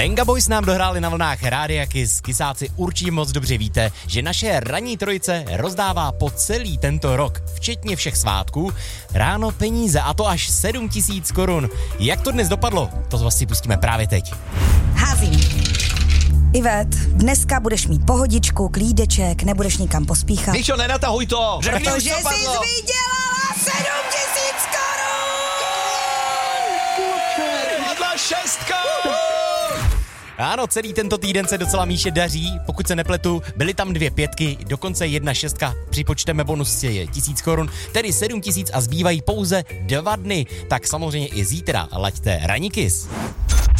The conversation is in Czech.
Venga Boys nám dohráli na vlnách Rádia Kiss. Kisáci určitě moc dobře víte, že naše ranní trojice rozdává po celý tento rok, včetně všech svátků, ráno peníze, a to až 7 000 korun. Jak to dnes dopadlo? To vás si pustíme právě teď. Házím. Ivet, dneska budeš mít pohodičku, klídeček, nebudeš nikam pospíchat. Míšo, nenatahuj to! Protože jsi vydělala 7 000 korun! Šestka! Ano, celý tento týden se docela Míše daří, pokud se nepletu, byly tam 2 pětky, dokonce 1 šestka, připočteme bonus je 1000 korun, tedy 7 000 a zbývají pouze 2 dny, tak samozřejmě i zítra laďte Ranní Kiss.